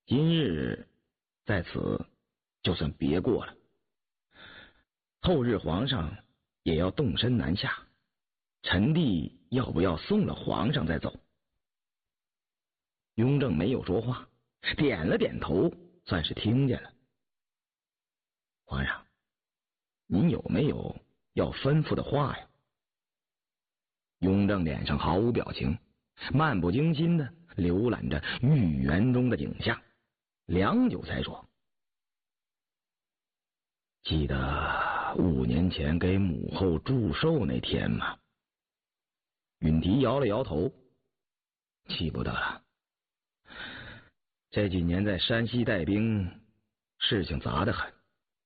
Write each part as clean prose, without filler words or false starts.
今日在此就算别过了，后日皇上也要动身南下，臣弟要不要送了皇上再走？雍正没有说话，点了点头，算是听见了。皇上，您有没有要吩咐的话呀？雍正脸上毫无表情，漫不经心的浏览着御园中的景象，良久才说：记得5年前给母后祝寿那天吗？允提摇了摇头，记不得了。这几年在山西带兵，事情杂得很，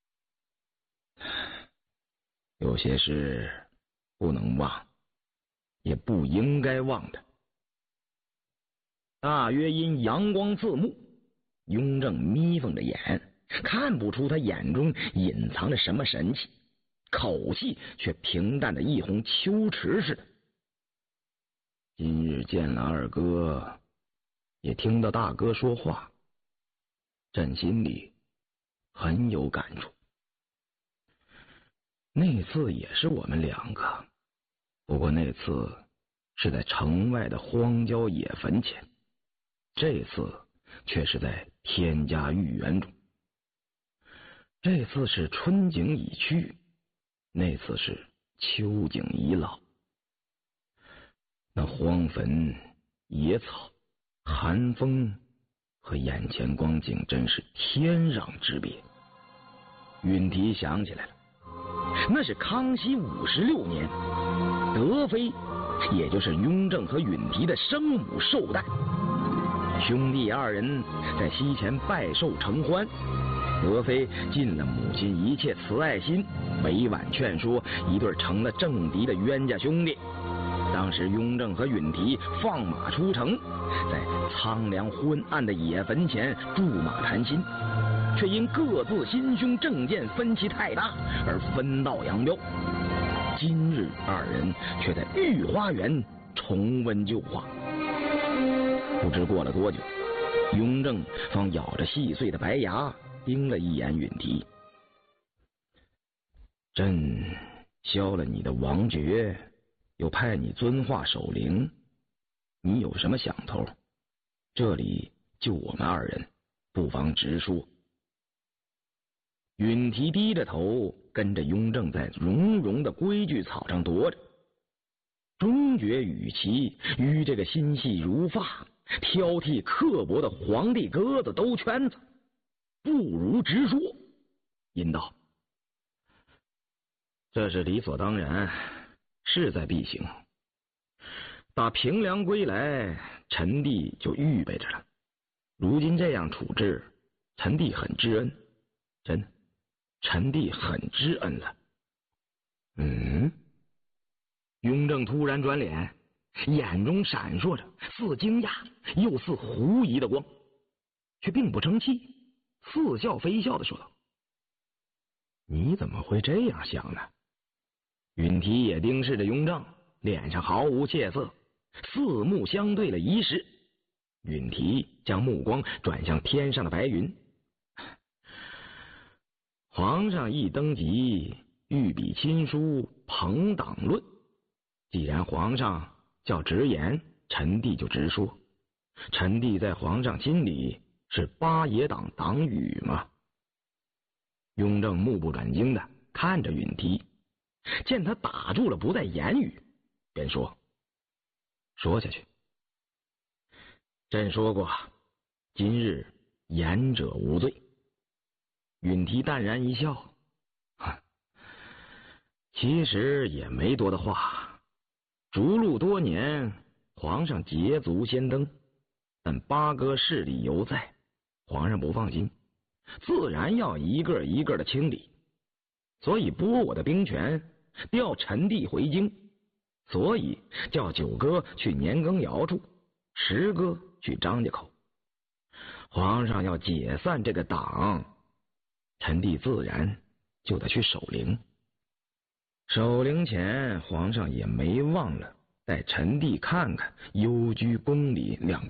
有些事不能忘，也不应该忘的。大约因阳光刺目，雍正眯缝着眼，看不出他眼中隐藏着什么神气，口气却平淡的一泓秋池似的。今日见了二哥，也听到大哥说话，朕心里很有感触。那次也是我们2个，不过那次是在城外的荒郊野坟前，这次却是在天家御园中。这次是春景已去，那次是秋景已老。那荒坟、野草、寒风和眼前光景真是天壤之别。允提想起来了，那是康熙56年，德妃也就是雍正和允提的生母寿诞，兄弟2人在西前拜寿承欢。德妃尽了母亲一切慈爱心，委婉劝说一对成了政敌的冤家兄弟。当时雍正和允提放马出城，在苍凉昏暗的野坟前驻马谈心，却因各自心胸政见分歧太大而分道扬镳。今日2人却在御花园重温旧话。不知过了多久，雍正方咬着细碎的白牙盯了一眼允提：朕削了你的王爵，又派你遵化守陵，你有什么想头？这里就我们2人，不妨直说。允提低着头，跟着雍正在绒绒的规矩草上踱着。终觉与其与这个心细如发、挑剔刻薄的皇帝鸽子兜圈子，不如直说。引道：这是理所当然，势在必行。打平凉归来，臣弟就预备着了。如今这样处置，臣弟很知恩，臣弟很知恩了。雍正突然转脸，眼中闪烁着似惊讶又似狐疑的光，却并不生气，似笑非笑的说道：你怎么会这样想呢？允提也盯视着雍正，脸上毫无怯色，四目相对了一时。允提将目光转向天上的白云。皇上一登基，御笔亲书朋党论，既然皇上叫直言，臣弟就直说。臣弟在皇上心里是八野党党羽嘛。雍正目不转睛的看着允提，见他打住了不再言语，便说：说下去。朕说过，今日言者无罪。允提淡然一笑：其实也没多的话，逐鹿多年，皇上捷足先登，但八哥势力犹在，皇上不放心，自然要一个一个的清理，所以拨我的兵权，调臣弟回京，所以叫9哥去年羹尧处，10哥去张家口。皇上要解散这个党，臣弟自然就得去守陵。守陵前，皇上也没忘了带臣弟看看幽居宫里2个